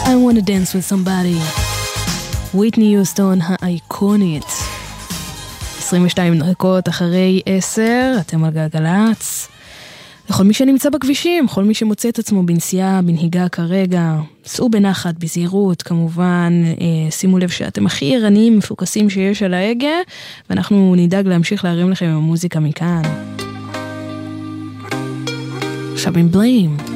I wanna dance with somebody. וויטני יוסטון האייקונית. 22 דקות אחרי 10, אתם על גלגלץ. לכל מי שנמצא בכבישים, כל מי שמוצא את עצמו בנסיעה, בנהיגה כרגע, סעו בנחת, בזהירות, כמובן, שימו לב שאתם הכי ערניים, מפוקסים שיש על ההגה, ואנחנו נדאג להמשיך להרים לכם עם המוזיקה מכאן. עכשיו עם בליים.